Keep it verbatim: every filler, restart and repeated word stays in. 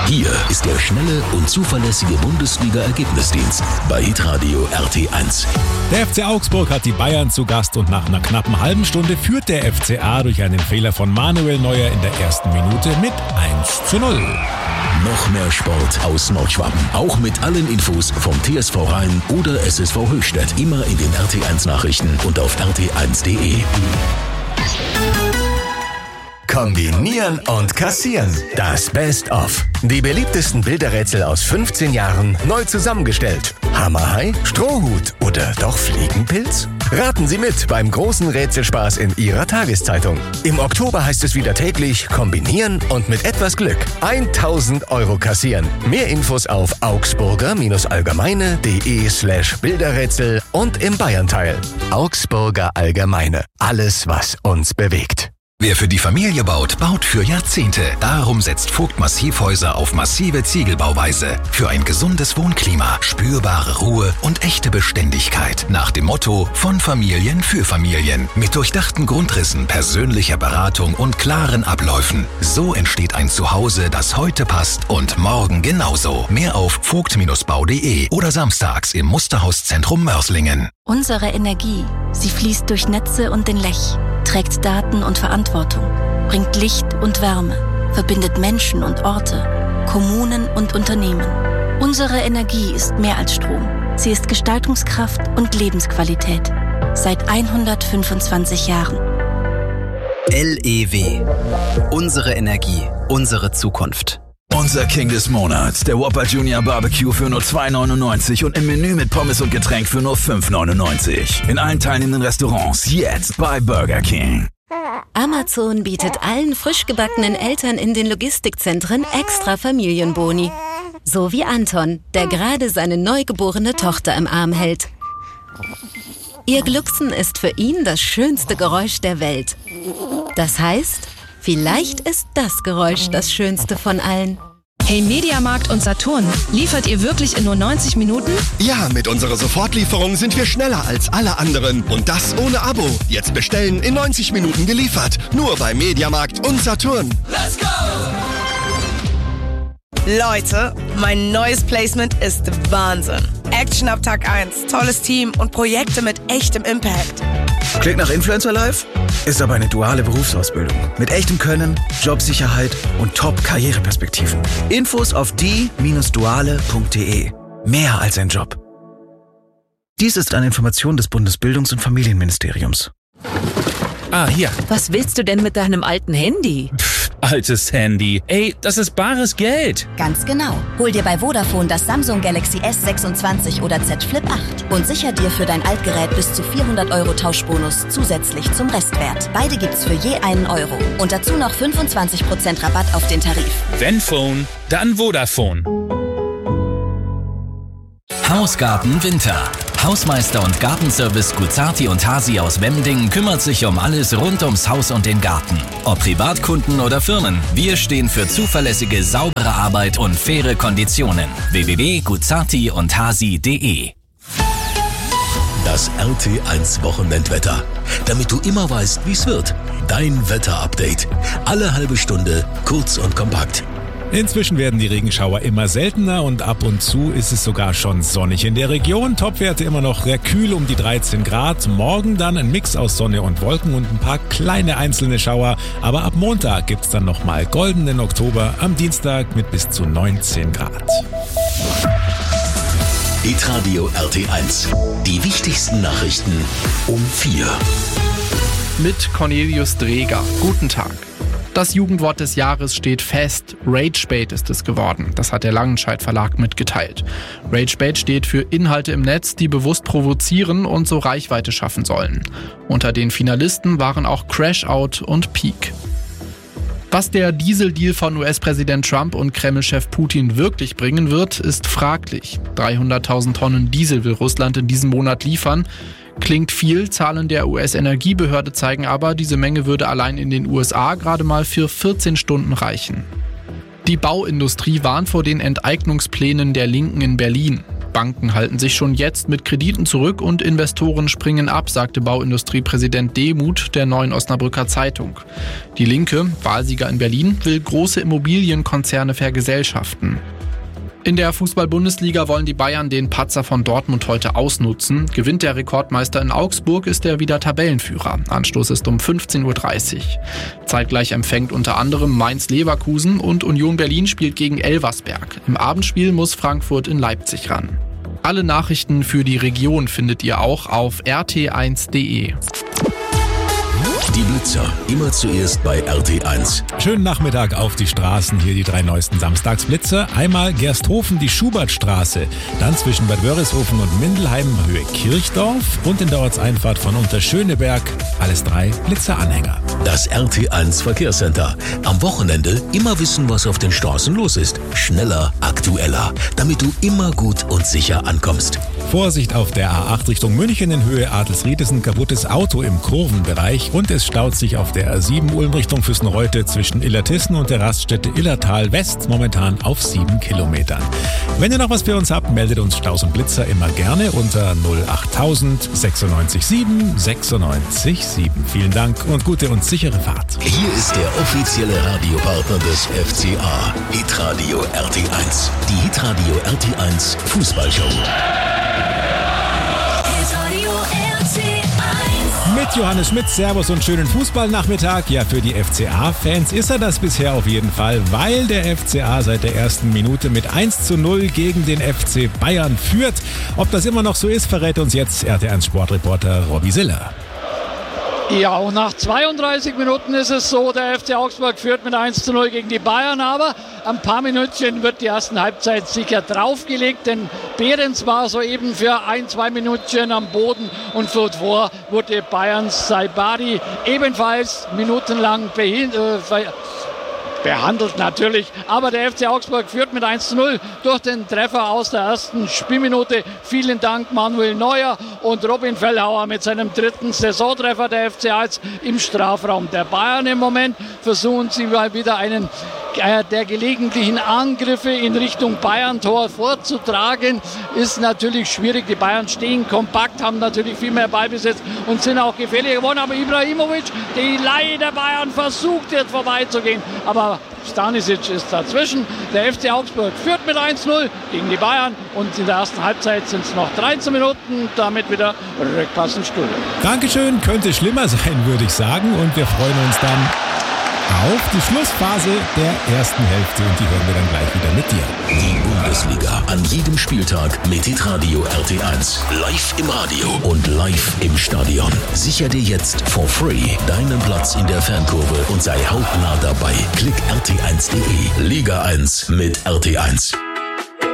Hier ist der schnelle und zuverlässige Bundesliga-Ergebnisdienst bei Hitradio R T eins. Der F C Augsburg hat die Bayern zu Gast und nach einer knappen halben Stunde führt der F C A durch einen Fehler von Manuel Neuer in der ersten Minute mit eins zu null. Noch mehr Sport aus Nordschwaben. Auch mit allen Infos vom T S V Rhein oder S S V Höchstädt. Immer in den R T eins Nachrichten und auf R T eins punkt de. Kombinieren und kassieren. Das Best-of. Die beliebtesten Bilderrätsel aus fünfzehn Jahren neu zusammengestellt. Hammerhai, Strohhut oder doch Fliegenpilz? Raten Sie mit beim großen Rätselspaß in Ihrer Tageszeitung. Im Oktober heißt es wieder täglich kombinieren und mit etwas Glück tausend Euro kassieren. Mehr Infos auf augsburger-allgemeine.de slash Bilderrätsel und im Bayernteil. Augsburger Allgemeine. Alles, was uns bewegt. Wer für die Familie baut, baut für Jahrzehnte. Darum setzt Vogt Massivhäuser auf massive Ziegelbauweise. Für ein gesundes Wohnklima, spürbare Ruhe und echte Beständigkeit. Nach dem Motto von Familien für Familien. Mit durchdachten Grundrissen, persönlicher Beratung und klaren Abläufen. So entsteht ein Zuhause, das heute passt und morgen genauso. Mehr auf vogt bau punkt de oder samstags im Musterhauszentrum Mörslingen. Unsere Energie, sie fließt durch Netze und den Lech, trägt Daten und Verantwortung, bringt Licht und Wärme, verbindet Menschen und Orte, Kommunen und Unternehmen. Unsere Energie ist mehr als Strom. Sie ist Gestaltungskraft und Lebensqualität. Seit hundertfünfundzwanzig Jahren. L E W. Unsere Energie, unsere Zukunft. Unser King des Monats, der Whopper Junior Barbecue für nur zwei neunundneunzig und im Menü mit Pommes und Getränk für nur fünf neunundneunzig. In allen teilnehmenden Restaurants jetzt bei Burger King. Amazon bietet allen frisch gebackenen Eltern in den Logistikzentren extra Familienboni. So wie Anton, der gerade seine neugeborene Tochter im Arm hält. Ihr Glucksen ist für ihn das schönste Geräusch der Welt. Das heißt, vielleicht ist das Geräusch das schönste von allen. Hey Mediamarkt und Saturn, liefert ihr wirklich in nur neunzig Minuten? Ja, mit unserer Sofortlieferung sind wir schneller als alle anderen. Und das ohne Abo. Jetzt bestellen, in neunzig Minuten geliefert. Nur bei Mediamarkt und Saturn. Let's go! Leute, mein neues Placement ist Wahnsinn. Action ab Tag eins, tolles Team und Projekte mit echtem Impact. Klingt nach Influencer Life? Ist aber eine duale Berufsausbildung. Mit echtem Können, Jobsicherheit und Top-Karriereperspektiven. Infos auf die Bindestrich duale punkt de. Mehr als ein Job. Dies ist eine Information des Bundesbildungs- und Familienministeriums. Ah, hier. Was willst du denn mit deinem alten Handy? Pff, altes Handy. Ey, das ist bares Geld. Ganz genau. Hol dir bei Vodafone das Samsung Galaxy S sechsundzwanzig oder Z Flip acht und sicher dir für dein Altgerät bis zu vierhundert Euro Tauschbonus zusätzlich zum Restwert. Beide gibt's für je einen Euro. Und dazu noch fünfundzwanzig Prozent Rabatt auf den Tarif. Wenn Phone, dann Vodafone. Hausgarten Winter. Hausmeister und Gartenservice Guzzarti und Hasi aus Wemding kümmert sich um alles rund ums Haus und den Garten. Ob Privatkunden oder Firmen, wir stehen für zuverlässige, saubere Arbeit und faire Konditionen. w w w punkt guzzarti und hasi punkt de. Das R T eins Wochenendwetter. Damit du immer weißt, wie es wird. Dein Wetterupdate. Alle halbe Stunde, kurz und kompakt. Inzwischen werden die Regenschauer immer seltener und ab und zu ist es sogar schon sonnig in der Region. Topwerte immer noch sehr kühl um die dreizehn Grad. Morgen dann ein Mix aus Sonne und Wolken und ein paar kleine einzelne Schauer. Aber ab Montag gibt's dann nochmal goldenen Oktober, am Dienstag mit bis zu neunzehn Grad. Hitradio R T eins. Die wichtigsten Nachrichten um vier. Mit Cornelius Dreger. Guten Tag. Das Jugendwort des Jahres steht fest. Ragebait ist es geworden. Das hat der Langenscheidt Verlag mitgeteilt. Ragebait steht für Inhalte im Netz, die bewusst provozieren und so Reichweite schaffen sollen. Unter den Finalisten waren auch Crashout und Peak. Was der Dieseldeal von U S-Präsident Trump und Kreml-Chef Putin wirklich bringen wird, ist fraglich. dreihunderttausend Tonnen Diesel will Russland in diesem Monat liefern. Klingt viel, Zahlen der U S-Energiebehörde zeigen aber, diese Menge würde allein in den U S A gerade mal für vierzehn Stunden reichen. Die Bauindustrie warnt vor den Enteignungsplänen der Linken in Berlin. Banken halten sich schon jetzt mit Krediten zurück und Investoren springen ab, sagte Bauindustriepräsident Demuth der Neuen Osnabrücker Zeitung. Die Linke, Wahlsieger in Berlin, will große Immobilienkonzerne vergesellschaften. In der Fußball-Bundesliga wollen die Bayern den Patzer von Dortmund heute ausnutzen. Gewinnt der Rekordmeister in Augsburg, ist er wieder Tabellenführer. Anstoß ist um fünfzehn Uhr dreißig. Zeitgleich empfängt unter anderem Mainz-Leverkusen und Union Berlin spielt gegen Elversberg. Im Abendspiel muss Frankfurt in Leipzig ran. Alle Nachrichten für die Region findet ihr auch auf r t eins punkt d e. Die Blitzer, immer zuerst bei R T eins. Schönen Nachmittag auf die Straßen, hier die drei neuesten Samstagsblitzer. Einmal Gersthofen, die Schubertstraße, dann zwischen Bad Wörishofen und Mindelheim Höhe Kirchdorf und in der Ortseinfahrt von Unterschöneberg. Alles drei Blitzeranhänger. Das R T eins Verkehrscenter. Am Wochenende immer wissen, was auf den Straßen los ist. Schneller, aktueller, damit du immer gut und sicher ankommst. Vorsicht auf der A acht Richtung München in Höhe Adelsried ist ein kaputtes Auto im Kurvenbereich und es staut sich auf der A sieben Ulm Richtung Füssenreute zwischen Illertissen und der Raststätte Illertal West momentan auf sieben Kilometern. Wenn ihr noch was für uns habt, meldet uns Staus und Blitzer immer gerne unter null achttausend sechsundneunzig sieben sechsundneunzig sieben. Vielen Dank und gute und sichere Fahrt. Hier ist der offizielle Radiopartner des F C A, Hitradio R T eins. Die Hitradio R T eins Fußballshow. Mit Johannes Schmidt, Servus und schönen Fußballnachmittag. Ja, für die F C A-Fans ist er das bisher auf jeden Fall, weil der F C A seit der ersten Minute mit eins zu null gegen den F C Bayern führt. Ob das immer noch so ist, verrät uns jetzt R T eins Sportreporter Robby Siller. Ja, und nach zweiunddreißig Minuten ist es so, der F C Augsburg führt mit eins zu null gegen die Bayern, aber ein paar Minütchen wird die ersten Halbzeit sicher draufgelegt, denn Behrens war soeben für ein, zwei Minütchen am Boden und zuvor wurde Bayerns Saibari ebenfalls minutenlang behindert. Äh, behandelt natürlich, aber der F C Augsburg führt mit eins zu null durch den Treffer aus der ersten Spielminute. Vielen Dank Manuel Neuer und Robin Fellhauer mit seinem dritten Saisontreffer der F C A jetzt im Strafraum der Bayern. Im Moment versuchen sie mal wieder einen äh, der gelegentlichen Angriffe in Richtung Bayern-Tor vorzutragen. Ist natürlich schwierig. Die Bayern stehen kompakt, haben natürlich viel mehr Ballbesitz und sind auch gefährlich geworden. Aber Ibrahimovic, die Leihe der Bayern, versucht jetzt vorbeizugehen. Aber Stanisic ist dazwischen. Der F C Augsburg führt mit eins zu null gegen die Bayern und in der ersten Halbzeit sind es noch dreizehn Minuten. Damit wieder Rückpass ins Studio. Dankeschön, könnte schlimmer sein, würde ich sagen. Und wir freuen uns dann auf die Schlussphase der ersten Hälfte und die hören wir dann gleich wieder mit dir. Die Bundesliga an jedem Spieltag mit Hitradio R T eins. Live im Radio und live im Stadion. Sicher dir jetzt for free deinen Platz in der Fankurve und sei hautnah dabei. Klick r t eins punkt d e. Liga eins mit R T eins.